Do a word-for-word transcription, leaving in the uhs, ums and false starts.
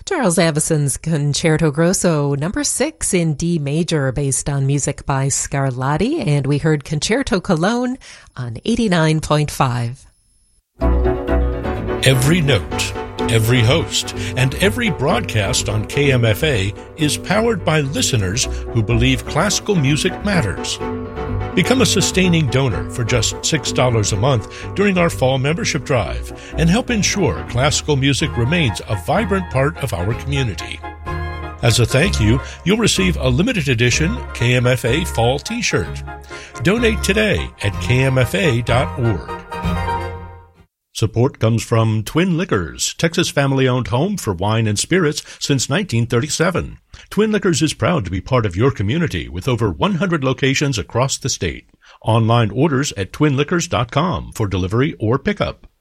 Charles Avison's Concerto Grosso, number six in D major, based on music by Scarlatti, and we heard Concerto Cologne on eighty-nine point five. Every note, every host, and every broadcast on K M F A is powered by listeners who believe classical music matters. Become a sustaining donor for just six dollars a month during our fall membership drive and help ensure classical music remains a vibrant part of our community. As a thank you, you'll receive a limited edition K M F A fall t-shirt. Donate today at K M F A dot org. Support comes from Twin Liquors, Texas family-owned home for wine and spirits since nineteen thirty-seven. Twin Liquors is proud to be part of your community with over one hundred locations across the state. Online orders at twin liquors dot com for delivery or pickup.